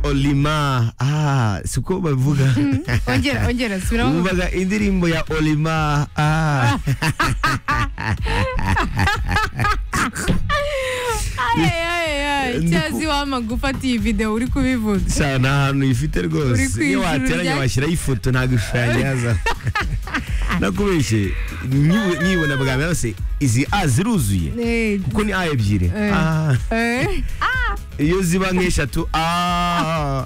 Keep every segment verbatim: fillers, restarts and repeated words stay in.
Olima. Ah, siko bavuga. ongera ongera subiramo. Umvaga indirimbo ya Olima. Ah. Ay ay ay. Cyazi wama gufata iyi video uri kubivuga. Sana hano ifite rwose. Iyo wateranya washyira ifoto nta gushanya yaza. Nakubeshe nyibona bwa yose izi aziruzuye kuko ni a ebyiri. Ah. Eh. Iyo ziba nk'eshatu ah.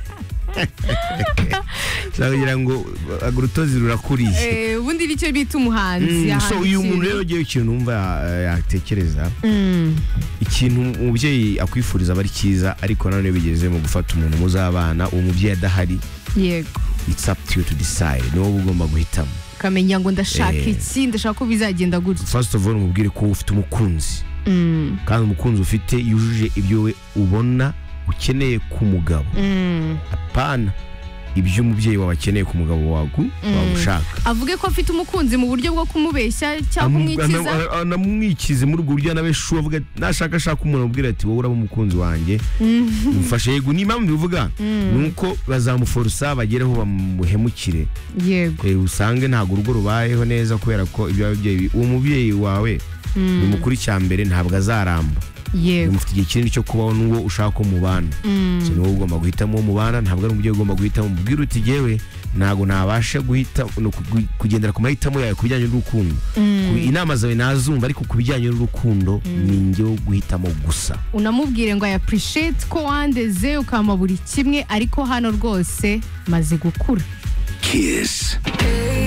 Cyangwa ngo agurutozi rurakuriye. Eh ubundi nicyo bita umuhanzi. So uyu muntu rero giye ikintu numva yatekereza. Ikintu umubyeyi akwifuriza bari cyiza ariko none bigeze mu gufata umuntu muzabana uwo mubyeyi adahari. Yego. It's up to you to decide. Niwo ugomba guhitamo. Kamenya ngo ndashaka iki ndashaka ko bizagenda gutya. First of all mubwire ko ufite umukunzi. Mm. Kandi umukunzi ufite yujuje ibyo we ubona ukeneye ku mugabo. Mm. Apana ibyo umubyeyi wawe akeneye ku mugabo wagu wagushaka. Avuge ko afite umukunzi mu buryo bwo kumubeshya cyangwa kumwikiza. Anamwikize muri urwo buryo anabeshuwa avuga nashaka shaka umuntu ubwira ati wowe uraba umukunzi wanjye. Mufashe yego ni impamvu bivuga nuko bazamuforusa bagereho bamuhemukire. Yego. Eh usange ntago urugo rubayeho neza kubera ko ibyo ababyeyi uwo mubyeyi wawe ni mukuri cyambere ntabwo azaramba. Yego. Mufite igihe kinini cyo kubaho n'uwo ushaka ko mubana. So niwo ugomba guhitamo mubana ntabwo ari umubyeyi ugomba guhitamo mubwira uti jewe ntago nabasha guhita kugendera ku mahitamo yawe kubijyanye n'urukundo. Inama zawe nazumva ariko kubijyanye n'urukundo ni njye guhitamo gusa. Unamubwire ngo I appreciate ko wandeze ukama buri kimwe ariko hano rwose maze gukura. Kiss.